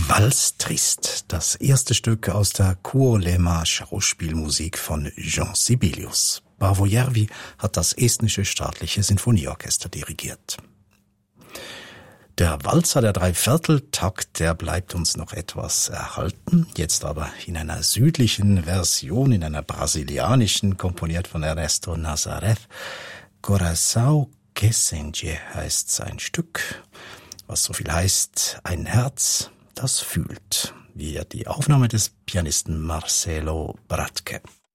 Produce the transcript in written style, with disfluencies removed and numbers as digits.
Valse Triste, das erste Stück aus der Kuolema Schauspielmusik von Jean Sibelius. Paavo Järvi hat das estnische staatliche Sinfonieorchester dirigiert. Der Walzer der Dreivierteltakt, der bleibt uns noch etwas erhalten, jetzt aber in einer südlichen Version, in einer brasilianischen, komponiert von Ernesto Nazareth. Coração que sente heißt sein Stück, was so viel heißt, ein Herz, das fühlt, wie die Aufnahme des Pianisten Marcelo Bratke.